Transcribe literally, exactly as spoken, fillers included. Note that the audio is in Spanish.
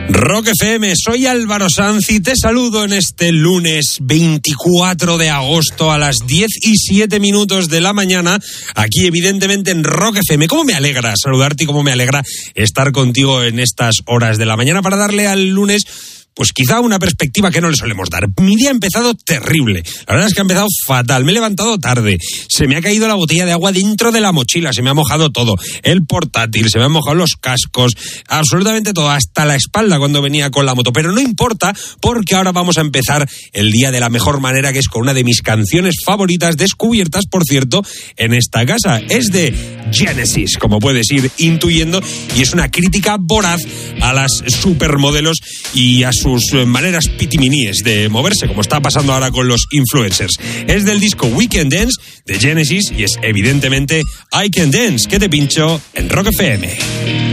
Rock F M, soy Álvaro Sanz y te saludo en este lunes veinticuatro de agosto a las diez y siete minutos de la mañana, aquí evidentemente en Rock F M. ¿Cómo me alegra saludarte y cómo me alegra estar contigo en estas horas de la mañana para darle al lunes pues quizá una perspectiva que no le solemos dar. Mi día ha empezado terrible. La verdad es que ha empezado fatal. Me he levantado tarde. Se me ha caído la botella de agua dentro de la mochila. Se me ha mojado todo. El portátil, se me han mojado los cascos. Absolutamente todo. Hasta la espalda cuando venía con la moto. Pero no importa, porque ahora vamos a empezar el día de la mejor manera, que es con una de mis canciones favoritas, descubiertas, por cierto, en esta casa. Es de Genesis, como puedes ir intuyendo, y es una crítica voraz a las supermodelos y a sus maneras pitiminíes de moverse, como está pasando ahora con los influencers. Es del disco We Can Dance de Genesis y es evidentemente I Can Dance, que te pincho en Rock F M.